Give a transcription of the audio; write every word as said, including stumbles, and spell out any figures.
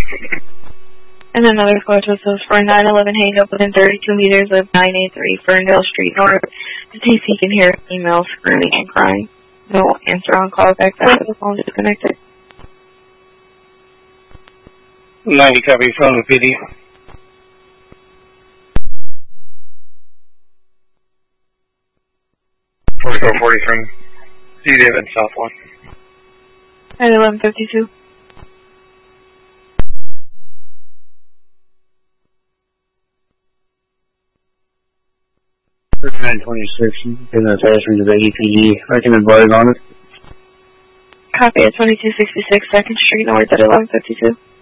And another photo says for nine eleven hang up within thirty-two meters of nine eighty-three Ferndale Street North. The T C can hear female screaming and crying. No answer on call back after the phone disconnected. ninety copy from the P D. forty-four forty from C David Southwest. At eleven fifty-two. thirty-nine twenty-six, in the attachment to the E P D. I can advise on it. Copy at twenty-two sixty-six second Street North at eleven fifty-two.